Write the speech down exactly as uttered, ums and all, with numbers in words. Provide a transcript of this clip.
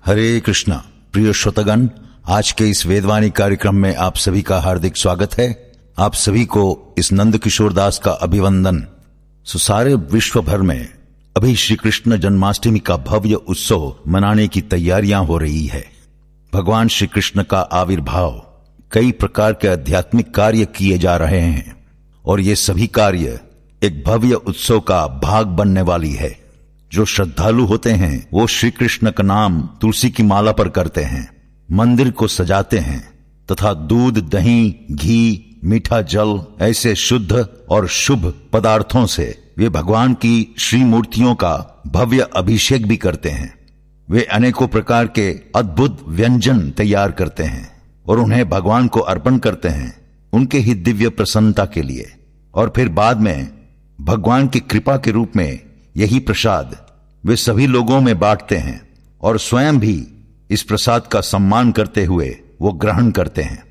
हरे कृष्णा। प्रिय श्रोतागण, आज के इस वेदवाणी कार्यक्रम में आप सभी का हार्दिक स्वागत है। आप सभी को इस नंद किशोर दास का अभिवंदन। सो सारे विश्व भर में अभी श्री कृष्ण जन्माष्टमी का भव्य उत्सव मनाने की तैयारियां हो रही है। भगवान श्री कृष्ण का आविर्भाव, कई प्रकार के आध्यात्मिक कार्य किए जा रहे हैं और ये सभी कार्य एक भव्य उत्सव का भाग बनने वाली है। जो श्रद्धालु होते हैं वो श्री कृष्ण का नाम तुलसी की माला पर करते हैं, मंदिर को सजाते हैं तथा दूध, दही, घी, मीठा जल ऐसे शुद्ध और शुभ पदार्थों से वे भगवान की श्री मूर्तियों का भव्य अभिषेक भी करते हैं। वे अनेकों प्रकार के अद्भुत व्यंजन तैयार करते हैं और उन्हें भगवान को अर्पण करते हैं उनके ही दिव्य प्रसन्नता के लिए। और फिर बाद में भगवान की कृपा के रूप में यही प्रसाद वे सभी लोगों में बांटते हैं और स्वयं भी इस प्रसाद का सम्मान करते हुए वो ग्रहण करते हैं।